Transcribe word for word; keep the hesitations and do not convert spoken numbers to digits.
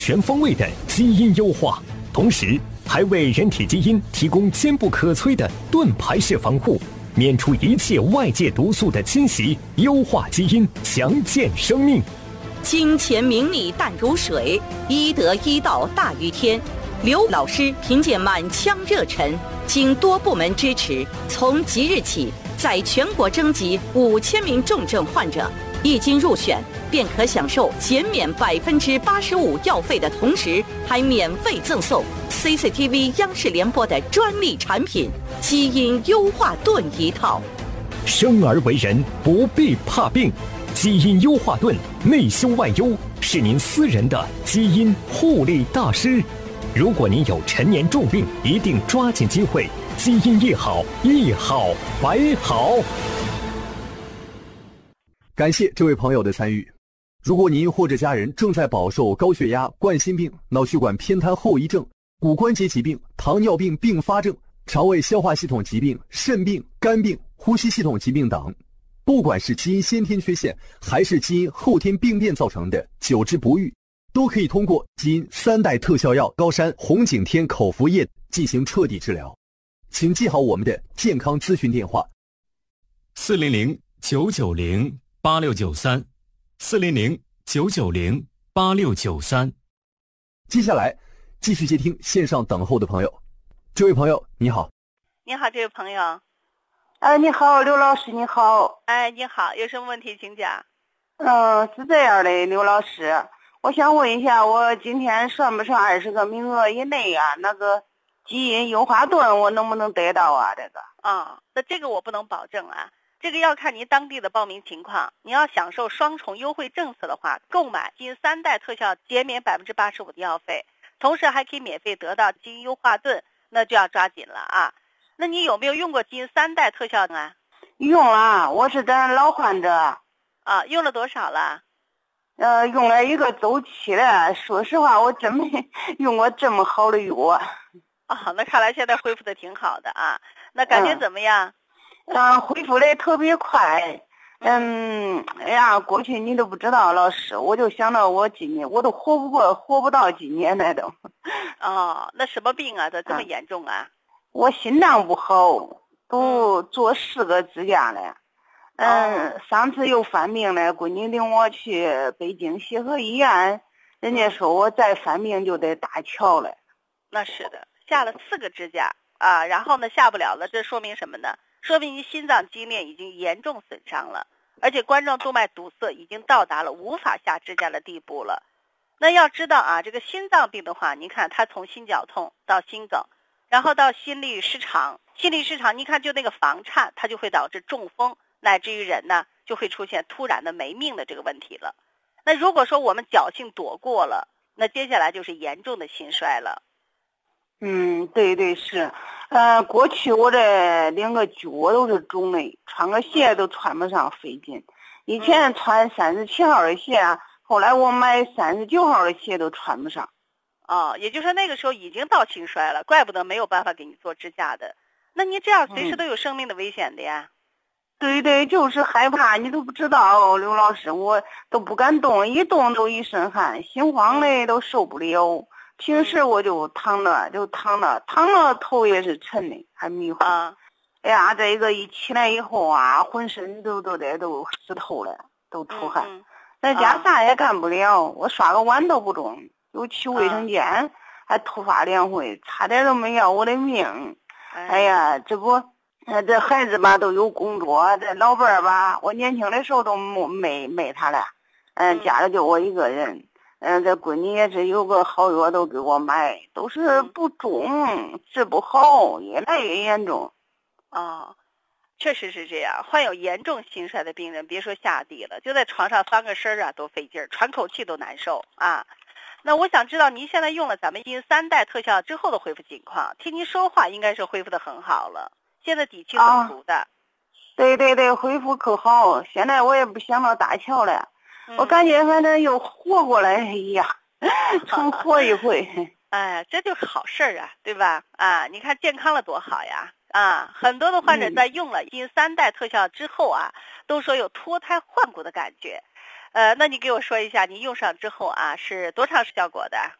全方位的基因优化，同时还为人体基因提供坚不可摧的盾牌式防护，免除一切外界毒素的侵袭，优化基因，强健生命。 金钱名利淡如水，医德医道大于天。刘老师凭借满腔热忱，经多部门支持，从即日起在全国征集五千名重症患者，一经入选，便可享受减免百分之八十五药费的同时，还免费赠送 C C T V 央视联播的专利产品——基因优化盾一套。 生而为人，不必怕病。基因优化盾内修外优，是您私人的基因护理大师。如果您有陈年重病，一定抓紧机会，基因一好，一好百好。 感谢这位朋友的参与。如果您或者家人正在饱受高血压、冠心病、脑血管偏瘫后遗症、骨关节疾病、糖尿病并发症、肠胃消化系统疾病、肾病、肝病、呼吸系统疾病等，不管是基因先天缺陷还是基因后天病变造成的久治不愈，都可以通过基因三代特效药高山红景天口服液进行彻底治疗。请记好我们的健康咨询电话： 四零零九九零八六九三，四零零九九零八六九三。 接下来继续接听线上等候的朋友。这位朋友你好。 你好，这位朋友。 哎，你好，刘老师，你好。 哎，你好，有什么问题请讲。 嗯，是这样的，刘老师，我想问一下，我今天算不上二十个名额以内啊，那个基因优化盾我能不能得到啊？这个啊、哦，那这个我不能保证啊，这个要看您当地的报名情况。你要享受双重优惠政策的话，购买基因三代特效减免百分之八十五的药费，同时还可以免费得到基因优化盾，那就要抓紧了啊。那你有没有用过基因三代特效啊？ 用了，我是咱老患者。 啊，用了多少了？ 呃，用了一个周期了。说实话，我真没用过这么好的药。 哦，那看来现在恢复的挺好的啊。那感觉怎么样？ 嗯，啊、恢复的特别快。嗯，哎呀，过去你都不知道，老师，我就想到我今年我都活不过，活不到今年来都。 哦，那什么病啊？这这么严重啊？ 我心脏不好，都做四个支架了。嗯，上次又犯病了，闺女领我去北京协和医院，人家说我再犯病就得搭桥了。 那是的，下了四个支架啊，然后呢下不了了，这说明什么呢？说明你心脏肌链已经严重损伤了，而且冠状动脉堵塞已经到达了无法下支架的地步了。那要知道啊，这个心脏病的话，您看它从心绞痛到心梗，然后到心律失常，心律失常，你看就那个房颤，它就会导致中风，乃至于人呢就会出现突然的没命的这个问题了。那如果说我们侥幸躲过了，那接下来就是严重的心衰了。 嗯，对对是，呃，过去我这两个脚都是肿的，穿个鞋都穿不上，费劲。以前穿三十七号的鞋，后来我买三十九号的鞋都穿不上。 哦，也就是说那个时候已经到心衰了，怪不得没有办法给你做支架的。那你这样随时都有生命的危险的呀。 嗯，对对，就是害怕，你都不知道，刘老师，我都不敢动，一动都一身汗，心慌的都受不了。平时我就躺着，就躺着，躺着头也是沉的，还迷糊。 啊， 哎呀，这个一起来以后啊，浑身都都得都湿透了，都出汗。 嗯嗯、 在家啥也干不了，我刷个碗都不中，又去卫生间，啊、还突发两回，差点都没要我的命。哎, 哎呀，这不，这孩子吧都有工作，这老伴儿吧，我年轻的时候都没没没他了，嗯，家里就我一个人。嗯，这闺女也是有个好药都给我买，都是不中，治不好，越来越严重。 哦，确实是这样。患有严重心衰的病人，别说下地了，就在床上翻个身啊都费劲儿，喘口气都难受啊。那我想知道您现在用了咱们基因三代特效之后的恢复情况，听您说话应该是恢复的很好了，现在底气很足的。 啊、对对对，恢复可好，现在我也不想到搭桥了。我感觉反正又活过来一样，重活一回。 哎，这就是好事儿啊，对吧？啊，你看健康了多好呀！啊，很多的患者在用了基因三代特效之后啊，都说有脱胎换骨的感觉。 呃，那你给我说一下，你用上之后啊，是多长时效果的？